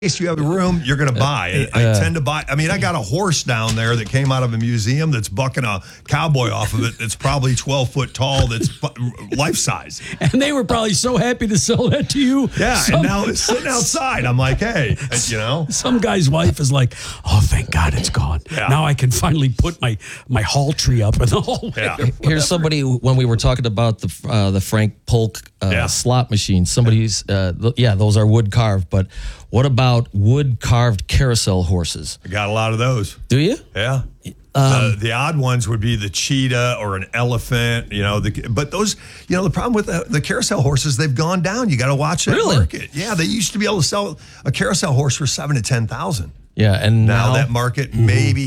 case you have the room, you're going to buy. And I tend to buy. I mean, I got a horse down there that came out of a museum that's bucking a cowboy off of it. That's probably 12 foot tall. That's life size. And they were probably so happy to sell that to you. Yeah, and now it's sitting outside. I'm like, hey, Some guy's wife is like, oh, thank God it's gone. Yeah. Now I can finally put my hall tree up in the hallway. Yeah. Here's somebody, when we were talking about the Frank Polk slot machine, somebody's, those are wood carved, but what about wood carved carousel horses? I got a lot of those. Do you? Yeah. The odd ones would be the cheetah or an elephant, but those, the problem with the carousel horses, they've gone down. You got to watch that market. Yeah, they used to be able to sell a carousel horse for $7,000 to $10,000. Yeah, and now that market maybe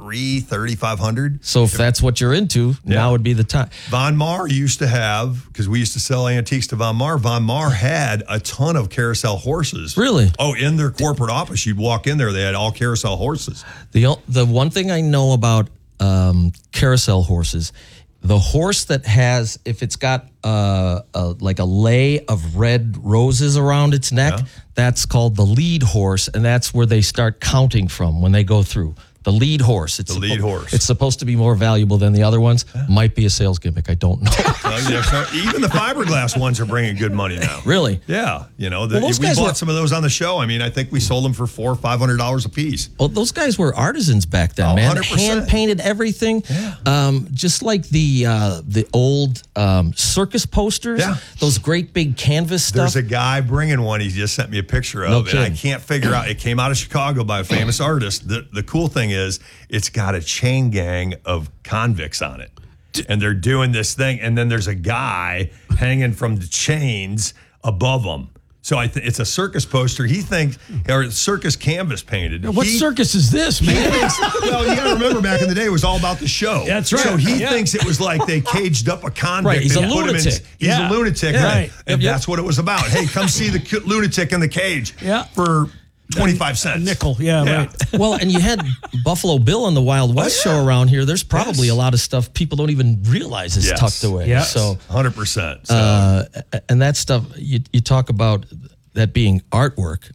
$3,500. So if that's what you're into, now would be the time. Von Maur used to have, because we used to sell antiques to Von Maur. Von Maur had a ton of carousel horses. Really? Oh, in their corporate office, you'd walk in there, they had all carousel horses. The one thing I know about carousel horses, the horse that has, if it's got like a lay of red roses around its neck, that's called the lead horse, and that's where they start counting from when they go through. The lead horse. It's It's supposed to be more valuable than the other ones. Might be a sales gimmick. I don't know. Even the fiberglass ones are bringing good money now. Really? Yeah. We bought some of those on the show. I mean, I think we sold them for $400 or $500 a piece. Well, those guys were artisans back then, man. 100%. Hand painted everything. Yeah. Just like the old circus posters. Yeah. Those great big canvas stuff. There's a guy bringing one. He just sent me a picture of, and I can't figure out. It came out of Chicago by a famous artist. The cool thing is it's got a chain gang of convicts on it, and they're doing this thing, and then there's a guy hanging from the chains above them. So it's a circus poster. He thinks, or circus canvas painted. What circus is this, man? Well, you got to remember back in the day, it was all about the show. That's right. So he thinks it was like they caged up a convict. Right, he's and a put lunatic. Him in, he's a lunatic, right? And Yep. that's what it was about. Hey, come see the lunatic in the cage for 25 cents. A nickel, right. Well, and you had Buffalo Bill on the Wild West show around here. There's probably a lot of stuff people don't even realize is tucked away. Yes. So 100%. So. And that stuff, you talk about that being artwork.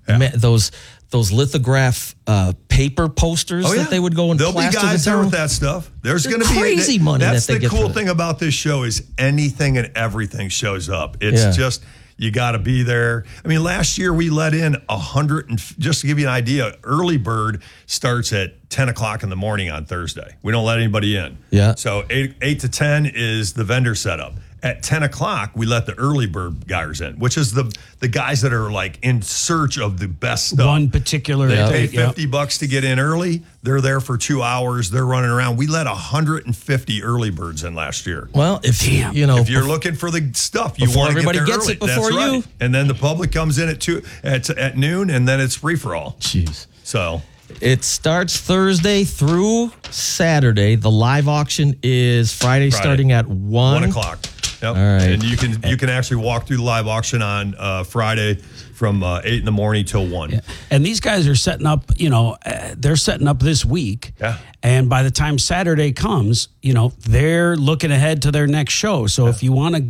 Those lithograph paper posters that they would go and there'll be guys there with that stuff. There's going to be crazy money. That's that they the get cool thing about this show is anything and everything shows up. It's just. You got to be there. I mean, last year we let in 100, and just to give you an idea, early bird starts at 10 o'clock in the morning on Thursday. We don't let anybody in. Yeah. So 8 to 10 is the vendor setup. At 10 o'clock, we let the early bird guys in, which is the guys that are like in search of the best stuff. One particular. They pay $50 to get in early. They're there for 2 hours. They're running around. We let 150 early birds in last year. Well, if you're looking for the stuff, you want to get there gets early. it before That's right. you. And then the public comes in at noon, and then it's free for all. Jeez. So it starts Thursday through Saturday. The live auction is Friday. Starting at 1 o'clock. Yep. All right. And you can actually walk through the live auction on Friday from 8 in the morning till 1. Yeah. And these guys are setting up, they're setting up this week. Yeah. And by the time Saturday comes, they're looking ahead to their next show. So if you want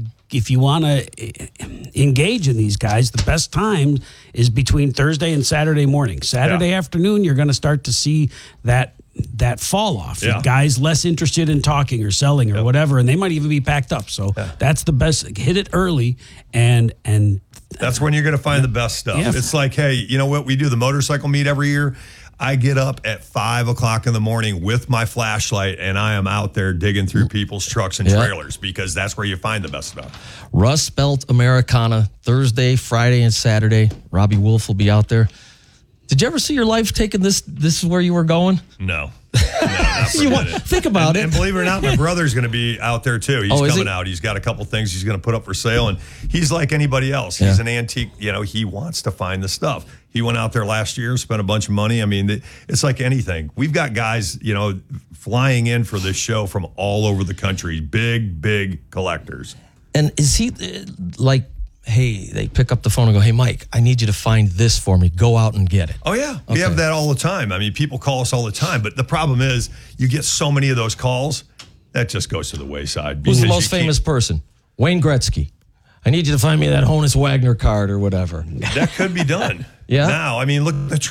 to engage in these guys, the best time is between Thursday and Saturday morning. Saturday afternoon, you're going to start to see that fall off. Yeah. Guys less interested in talking or selling or whatever, and they might even be packed up. So that's the best. Hit it early, and that's when you're going to find the best stuff. Yeah. It's like, hey, you know what? We do the motorcycle meet every year. I get up at 5 o'clock in the morning with my flashlight, and I am out there digging through people's trucks and trailers because that's where you find the best stuff. Rust Belt Americana, Thursday, Friday, and Saturday. Robbie Wolf will be out there. Did you ever see your life taking this? This is where you were going? No. Not for a minute. Think about it. And believe it or not, my brother's going to be out there too. He's coming out. He's got a couple things he's going to put up for sale, and he's like anybody else. He's an antique. He wants to find the stuff. He went out there last year, spent a bunch of money. I mean, it's like anything. We've got guys, flying in for this show from all over the country. Big collectors. And is he like? Hey, they pick up the phone and go, hey, Mike, I need you to find this for me. Go out and get it. Oh, yeah. We have that all the time. I mean, people call us all the time. But the problem is you get so many of those calls, that just goes to the wayside. Who's the most famous person? Wayne Gretzky. I need you to find me that Honus Wagner card or whatever. That could be done. Yeah. Now, I mean, look at the